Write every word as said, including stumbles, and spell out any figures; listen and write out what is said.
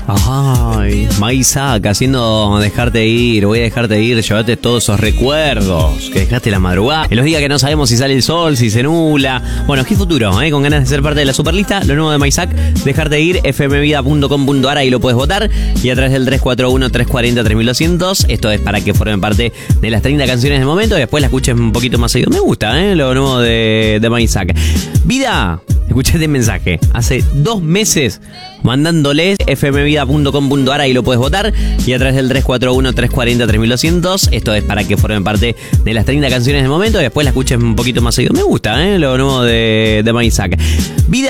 Ay, Maisac haciendo dejarte ir, voy a dejarte ir, llevate todos esos recuerdos que dejaste la madrugada. En los días que no sabemos si sale el sol, si se nubla. Bueno, qué futuro, ¿eh? Con ganas de ser parte de la Superlista. Lo nuevo de Maisac, dejarte ir, f m vida punto com punto a r, ahí lo puedes votar. Y a través del tres cuatro uno, tres cuatro cero, tres mil doscientos. Esto es para que formen parte de las treinta canciones del momento y después la escuchen un poquito más seguido. Me gusta, ¿eh? Lo nuevo de, de Maisac. Vida, escuché este mensaje. Hace dos meses mandándoles f m vida punto com punto a r, ahí lo puedes votar. Y a través del tres cuatro uno, tres cuatro cero, tres mil doscientos. Esto es para que formen parte de las treinta canciones del momento y después la escuchen un poquito más seguido. Me gusta, ¿eh? Lo nuevo de, de Maisac. Vida.